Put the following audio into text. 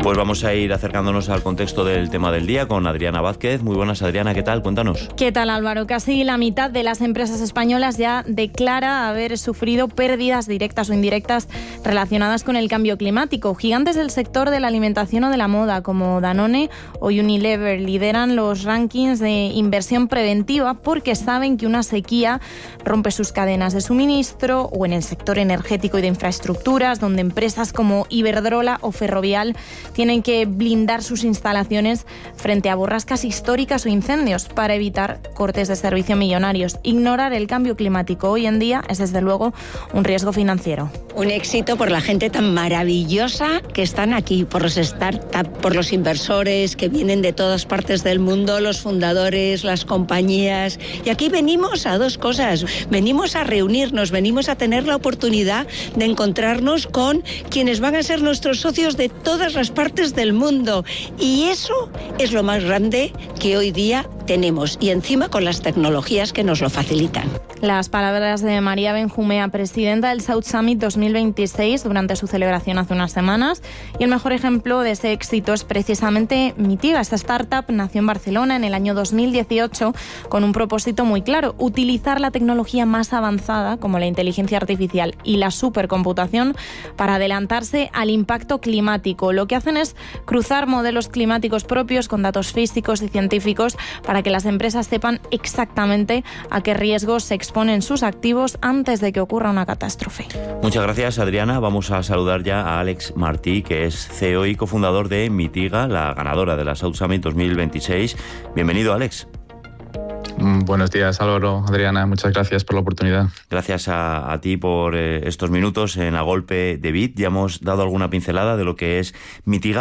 Pues vamos a ir acercándonos al contexto del tema del día con Adriana Vázquez. Muy buenas, Adriana, ¿qué tal? Cuéntanos. ¿Qué tal, Álvaro? Casi la mitad de las empresas españolas ya declara haber sufrido pérdidas directas o indirectas relacionadas con el cambio climático. Gigantes del sector de la alimentación o de la moda, como Danone o Unilever, lideran los rankings de inversión preventiva porque saben que una sequía rompe sus cadenas de suministro, o en el sector energético y de infraestructuras, donde empresas como Iberdrola o Ferrovial tienen que blindar sus instalaciones frente a borrascas históricas o incendios para evitar cortes de servicio millonarios. Ignorar el cambio climático hoy en día es, desde luego, un riesgo financiero. Un éxito por la gente tan maravillosa que están aquí, por los startups, por los inversores que vienen de todas partes del mundo, los fundadores, las compañías. Y aquí venimos a dos cosas. Venimos a reunirnos, venimos a tener la oportunidad de encontrarnos con quienes van a ser nuestros socios de todas las partes del mundo. Y eso es lo más grande que hoy día tenemos, y encima con las tecnologías que nos lo facilitan. Las palabras de María Benjumea, presidenta del South Summit 2026, durante su celebración hace unas semanas. Y el mejor ejemplo de ese éxito es precisamente Mitiga. Esta startup nació en Barcelona en el año 2018 con un propósito muy claro: utilizar la tecnología más avanzada, como la inteligencia artificial y la supercomputación, para adelantarse al impacto climático. Lo que hacen es cruzar modelos climáticos propios con datos físicos y científicos para que las empresas sepan exactamente a qué riesgos se exponen sus activos antes de que ocurra una catástrofe. Muchas gracias, Adriana. Vamos a saludar ya a Alex Martí, que es CEO y cofundador de Mitiga, la ganadora de la South Summit 2026. Bienvenido, Alex. Buenos días, Álvaro, Adriana, muchas gracias por la oportunidad. Gracias a ti por estos minutos en A Golpe de Bit. Ya hemos dado alguna pincelada de lo que es Mitiga.